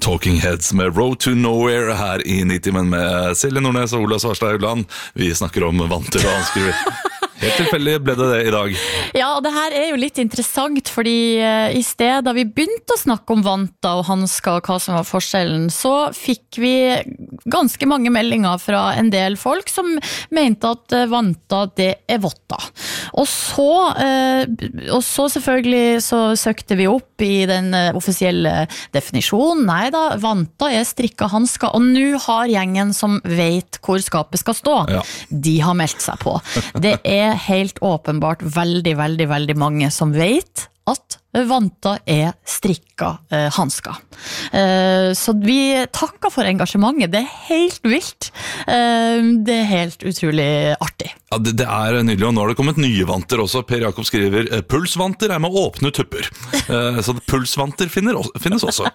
Talking Heads med Road to Nowhere her i 90 men med Silje Nordnes og Ola Svarstad Øyland. Vi snakker om vanter og hansker. Helt tilfeldig ble det i dag. Ja, og det her jo litt interessant, fordi i sted da vi begynte å snakke om vanter og hansker og hva som var forskjellen, så fikk vi ganske mange meldinger fra en del folk som mente at vanter, det votter. Og så selvfølgelig så søkte vi opp i den offisielle definisjonen. Nei da, vanter strikka hansker, og nå har gjengen som vet hvor skapet skal stå, de har meldt seg på. Det helt åpenbart veldig mange som vet at vanter strikka hansker. Så vi takker for engasjementet. Det helt vilt. Det helt utrolig artig. Ja, det nydelig, og nå har det kommet nye vanter også. Per Jakob skriver, pulsvanter med åpne tupper. Så pulsvanter finnes også.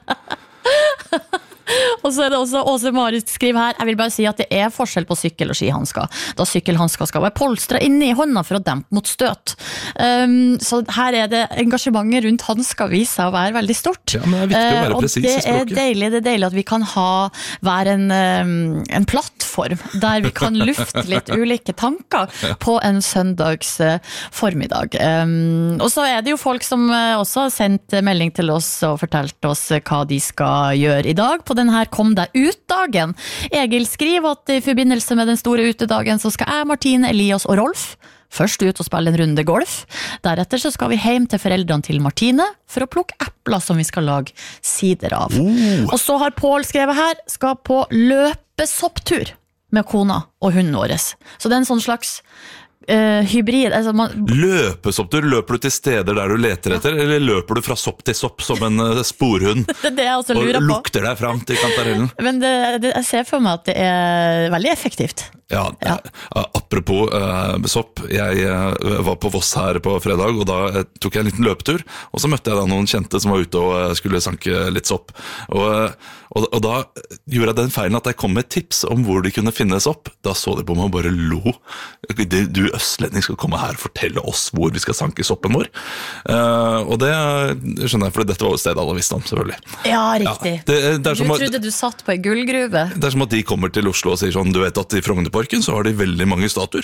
Og så det også Åse Marit skriver her, jeg vil bare si at det forskjell på sykkel- og skihansker, da sykkelhansker skal være polstret inne i hånda for å dempe mot støt. Så her det engasjementet rundt hansker viser seg å være veldig stort. Ja, men det viktig å være presis i språket. Det deilig at vi kan være en plattform der vi kan lufte litt ulike tanker på en søndags formiddag. Og så det jo folk som også har sendt melding til oss og fortalt oss hva de skal gjøre i dag på den her Kom deg ut-dagen. Egil skriver at i forbindelse med den store utedagen så skal jeg, Martine, Elias og Rolf først ut og spille en runde golf. Deretter så skal vi hjem til foreldrene til Martine for å plukke epler som vi skal lage sider av. Og så har Paul skrevet her, skal på løpesopptur med kona og hunden vår. Så det en sånn slags hybrid. Altså Løpesopptur, løper du til steder der du leter etter, eller løper du fra sopp til sopp som en sporhund? Det jeg også lurer på. Og lukter deg frem til kantarellen? Men jeg ser for meg at det veldig effektivt. Ja. Apropos sopp, jeg var på Voss her på fredag, og da tok jeg en liten løpetur, og så møtte jeg da noen kjente som var ute og skulle sanke litt sopp. Og da gjorde jeg den feilen at jeg kom med tips om hvor de kunne finne sopp. Da så de på meg og bare lo. Du østlending skal komme her og fortelle oss hvor vi skal sanke soppen vår. Og det skjønner jeg, for dette var jo stedet alle visste om, selvfølgelig. Ja, riktig. Du trodde du satt på en gullgruve. Det som at de kommer til Oslo og sier sånn, du vet at i Frognerparken så har de veldig mange statuer.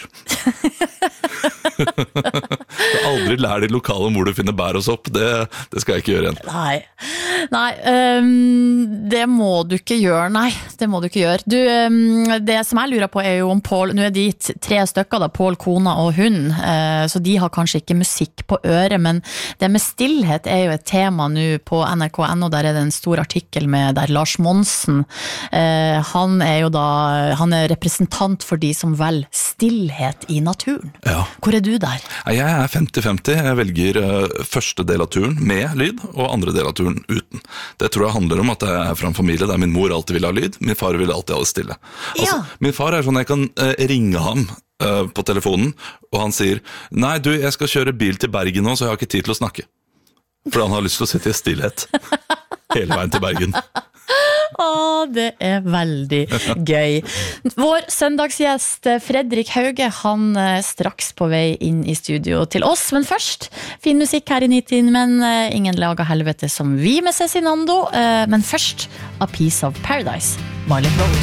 Aldri lær de lokale om hvor du finner bær og sopp. Det skal jeg ikke gjøre igjen. Nei, det må du ikke gjøre, nei. Det må du ikke gjøre. Det som jeg lurer på jo om Paul, nå de 3 stykker da, Paul, kona og hun, så de har kanskje ikke musikk på øret, men det med stillhet jo et tema nå på NRK.no, der det en stor artikkel med der Lars Monsen, han jo da, han representant for de som velger stillhet i naturen. Ja. Hvor du der? Jeg 50-50. Jeg velger første del av turen med lyd, og andre del av turen uten. Det tror jeg handler om at jeg fra en familie der min mor alltid ville ha lyd, min far ville alltid ha det stille. Altså, min far sånn, jeg kan ringe ham på telefonen, og han sier, nei du, jeg skal kjøre bil til Bergen nå, så jeg har ikke tid til å snakke. For han har lyst til å sitte i stillhet hele veien til Bergen. Det veldig gøy. Vår søndagsgjest Fredrik Hauge, han straks på vei inn i studio til oss, men først fin musikk her i 90, men ingen lager helvete som vi med Cezinando, men først A Piece of Paradise, Violet Road.